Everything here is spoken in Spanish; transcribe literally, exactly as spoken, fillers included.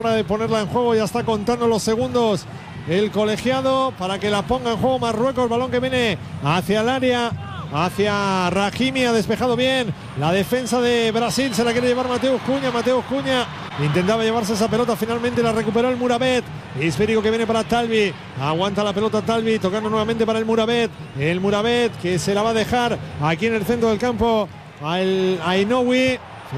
de ponerla en juego, ya está contando los segundos el colegiado para que la ponga en juego Marruecos. Balón que viene hacia el área, hacia Rahimi, ha despejado bien la defensa de Brasil, se la quiere llevar Mateus Cunha. Mateus Cunha intentaba llevarse esa pelota, finalmente la recuperó el Mourabet. Esférico que viene para Talbi, aguanta la pelota Talbi, tocando nuevamente para el Mourabet. El Mourabet que se la va a dejar aquí en el centro del campo al Ainoui.